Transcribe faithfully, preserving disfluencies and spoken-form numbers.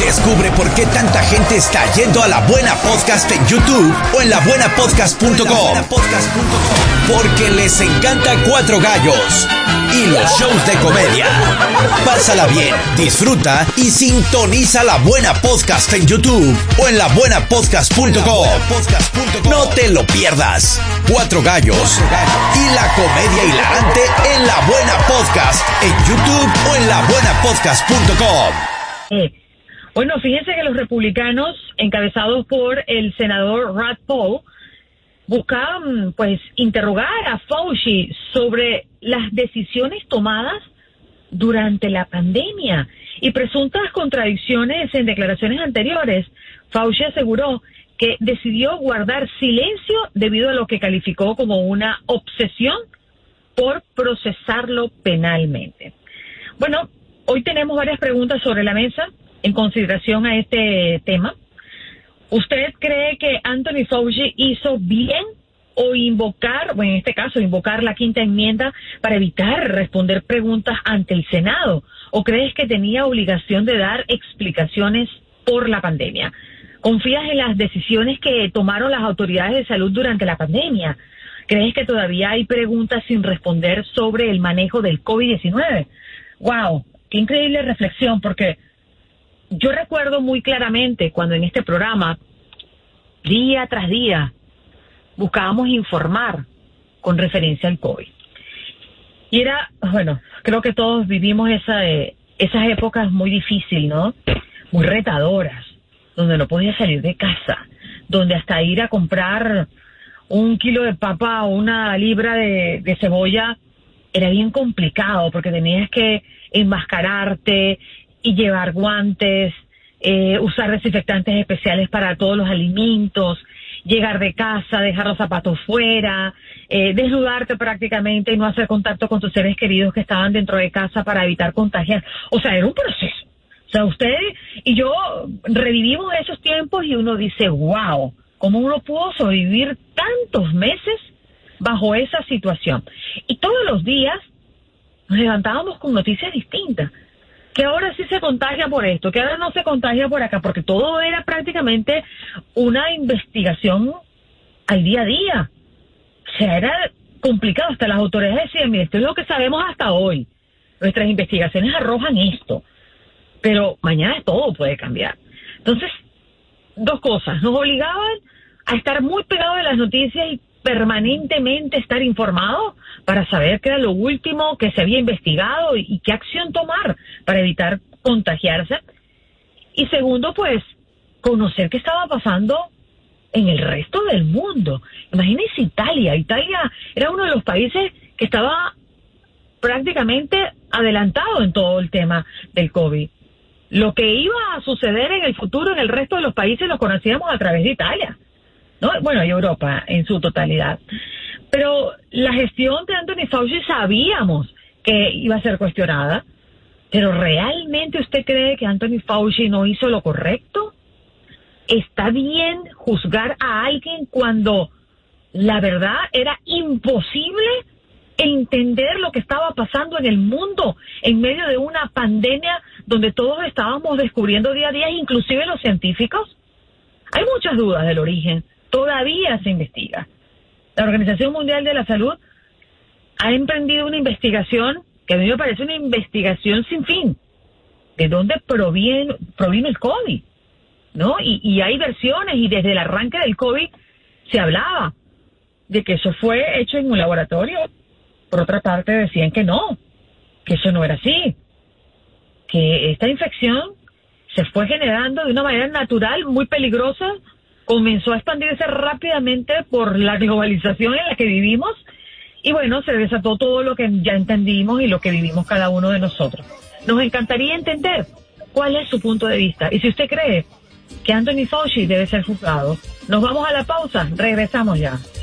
Descubre por qué tanta gente está yendo a La Buena Podcast en YouTube o en la buena podcast punto com. Porque les encanta Cuatro Gallos y los shows de comedia. Pásala bien, disfruta y sintoniza La Buena Podcast en YouTube o en la buena podcast punto com. No te lo pierdas. Cuatro Gallos y la comedia hilarante en La Buena Podcast en YouTube o en la buena podcast punto com. Eh, bueno, fíjense que los republicanos, encabezados por el senador Rand Paul, buscaban, pues, interrogar a Fauci sobre las decisiones tomadas durante la pandemia y presuntas contradicciones en declaraciones anteriores. Fauci aseguró que decidió guardar silencio debido a lo que calificó como una obsesión por procesarlo penalmente. Bueno, hoy tenemos varias preguntas sobre la mesa en consideración a este tema. ¿Usted cree que Anthony Fauci hizo bien o invocar, o en este caso invocar la quinta enmienda para evitar responder preguntas ante el Senado? ¿O crees que tenía obligación de dar explicaciones por la pandemia? ¿Confías en las decisiones que tomaron las autoridades de salud durante la pandemia? ¿Crees que todavía hay preguntas sin responder sobre el manejo del COVID diecinueve? ¡Wow! ¡Qué increíble reflexión! Porque yo recuerdo muy claramente cuando en este programa, día tras día, buscábamos informar con referencia al COVID. Y era, bueno, creo que todos vivimos esa, eh, esas épocas muy difíciles, ¿no? Muy retadoras, donde no podías salir de casa, donde hasta ir a comprar un kilo de papa o una libra de, de cebolla era bien complicado, porque tenías que enmascararte y llevar guantes, eh, usar desinfectantes especiales para todos los alimentos, llegar de casa, dejar los zapatos fuera, eh, desnudarte prácticamente y no hacer contacto con tus seres queridos que estaban dentro de casa para evitar contagiar. O sea, era un proceso. O sea, ustedes y yo revivimos esos tiempos y uno dice, wow, ¿cómo uno pudo sobrevivir tantos meses bajo esa situación? Y todos los días nos levantábamos con noticias distintas. Que ahora sí se contagia por esto, que ahora no se contagia por acá, porque todo era prácticamente una investigación al día a día. O sea, era complicado. Hasta las autoridades decían, mire, esto es lo que sabemos hasta hoy. Nuestras investigaciones arrojan esto. Pero mañana todo puede cambiar. Entonces, dos cosas. Nos obligaban a estar muy pegados de las noticias y permanentemente estar informados para saber qué era lo último que se había investigado y, y qué acción tomar para evitar contagiarse. Y segundo, pues, conocer qué estaba pasando en el resto del mundo. Imagínense Italia. Italia era uno de los países que estaba prácticamente adelantado en todo el tema del COVID. Lo que iba a suceder en el futuro en el resto de los países lo conocíamos a través de Italia, ¿no? Bueno, y Europa en su totalidad. Pero la gestión de Anthony Fauci sabíamos que iba a ser cuestionada. ¿Pero realmente usted cree que Anthony Fauci no hizo lo correcto? ¿Está bien juzgar a alguien cuando la verdad era imposible entender lo que estaba pasando en el mundo en medio de una pandemia donde todos estábamos descubriendo día a día, inclusive los científicos? Hay muchas dudas del origen. Todavía se investiga. La Organización Mundial de la Salud ha emprendido una investigación que a mí me parece una investigación sin fin. ¿De dónde proviene, provino el COVID? ¿No? Y, y hay versiones, y desde el arranque del COVID se hablaba de que eso fue hecho en un laboratorio. Por otra parte decían que no, que eso no era así, que esta infección se fue generando de una manera natural, muy peligrosa, comenzó a expandirse rápidamente por la globalización en la que vivimos, y bueno, se desató todo lo que ya entendimos y lo que vivimos cada uno de nosotros. Nos encantaría entender cuál es su punto de vista, y si usted cree que Anthony Fauci debe ser juzgado. Nos vamos a la pausa, regresamos ya.